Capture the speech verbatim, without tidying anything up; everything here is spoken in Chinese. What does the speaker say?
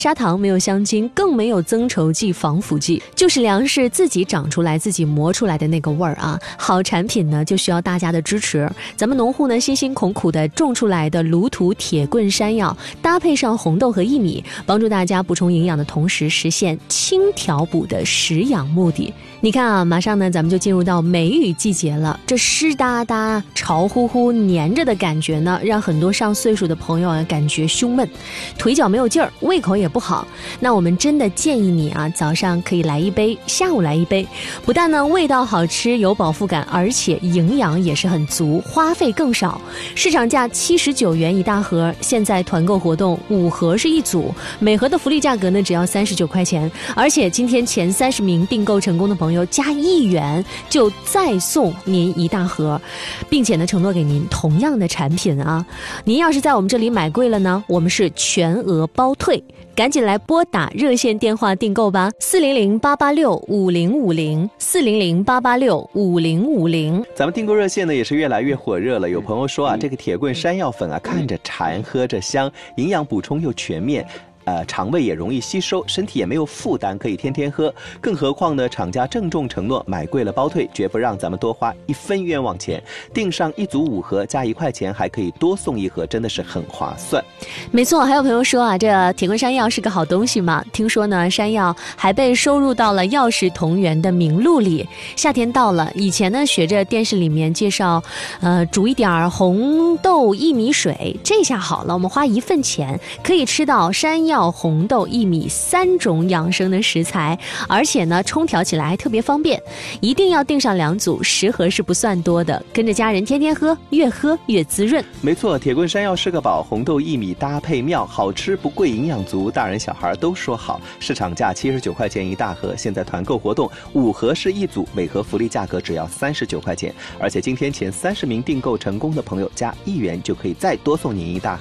砂糖，没有香精，更没有增稠剂、防腐剂，就是粮食自己长出来、自己磨出来的那个味儿啊！好产品呢，就需要大家的支持。咱们农户呢，辛辛苦苦的种出来的卢图铁棍山药，搭配上红豆和薏米，帮助大家补充营养的同时，实现轻调补的食养目的。你看啊，马上呢，咱们就进入到梅雨季节了，这湿哒哒、潮乎乎、黏着的感觉呢，让很多上岁数的朋友啊，感觉胸闷，腿脚没有劲儿，胃口也不好。那我们真的建议你啊，早上可以来一杯，下午来一杯，不但呢味道好吃有饱腹感，而且营养也是很足，花费更少。市场价七十九元一大盒，现在团购活动五盒是一组，每盒的福利价格呢只要三十九块钱，而且今天前三十名订购成功的朋友加一元就再送您一大盒，并且呢承诺给您同样的产品啊。您要是在我们这里买贵了呢，我们是全额包退。赶紧来拨打热线电话订购吧，四零零八八六五零五零，四零零八八六五零五零。 咱们订购热线呢也是越来越火热了。有朋友说啊，这个铁棍山药粉啊，看着馋，喝着香，营养补充又全面。呃，肠胃也容易吸收，身体也没有负担，可以天天喝。更何况呢，厂家郑重承诺买贵了包退，绝不让咱们多花一分冤枉钱。订上一组五盒加一块钱，还可以多送一盒，真的是很划算。 没错，还有朋友说啊，这铁棍山药是个好东西嘛。听说呢，山药还被收入到了药食同源的名录里。夏天到了，以前呢学着电视里面介绍，呃，煮一点红豆薏米水，这下好了，我们花一份钱可以吃到山药、红豆、薏米三种养生的食材，而且呢冲调起来还特别方便。一定要订上两组，十盒是不算多的，跟着家人天天喝，越喝越滋润。 没错，铁棍山药是个宝，红豆薏米搭配妙，好吃不贵，营养足，大人小孩都说好。市场价七十九块钱一大盒，现在团购活动五盒是一组，每盒福利价格只要三十九块钱，而且今天前三十名订购成功的朋友加一元就可以再多送您一大盒。